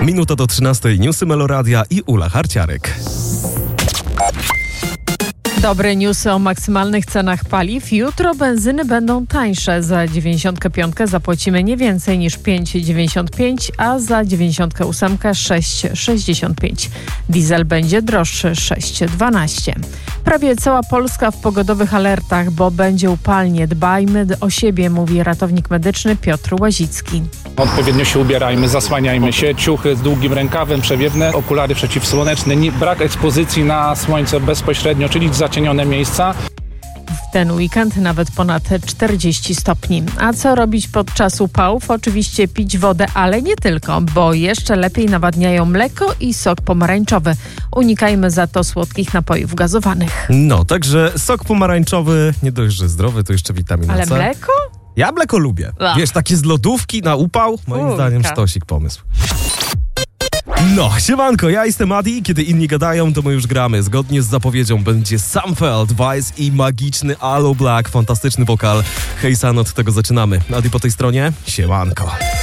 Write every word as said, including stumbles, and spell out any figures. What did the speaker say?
Minuta do trzynastej, newsy Meloradia i Ula Harciarek. Dobre newsy o maksymalnych cenach paliw. Jutro benzyny będą tańsze. Za dziewięćdziesiątkę pięć zapłacimy nie więcej niż pięć dziewięćdziesiąt pięć, a za dziewięćdziesiątkę osiem sześć sześćdziesiąt pięć. Diesel będzie droższy sześć dwanaście. Prawie cała Polska w pogodowych alertach, bo będzie upalnie. Dbajmy o siebie, mówi ratownik medyczny Piotr Łazicki. Odpowiednio się ubierajmy, zasłaniajmy się, ciuchy z długim rękawem, przewiewne, okulary przeciwsłoneczne, nie, brak ekspozycji na słońce bezpośrednio, czyli zacienione miejsca. W ten weekend nawet ponad czterdzieści stopni. A co robić podczas upałów? Oczywiście pić wodę, ale nie tylko, bo jeszcze lepiej nawadniają mleko i sok pomarańczowy. Unikajmy za to słodkich napojów gazowanych. No, także sok pomarańczowy, nie dość, że zdrowy, to jeszcze witamina Ale C. mleko? Ja mleko lubię. Ach. Wiesz, takie z lodówki na upał, moim Kurka. zdaniem sztosik pomysł. No, siemanko, ja jestem Adi. Kiedy inni gadają, to my już gramy. Zgodnie z zapowiedzią będzie Samfeld, Vice i magiczny Aloe Blacc. Fantastyczny wokal. Hej San, od tego zaczynamy. Adi po tej stronie, siemanko.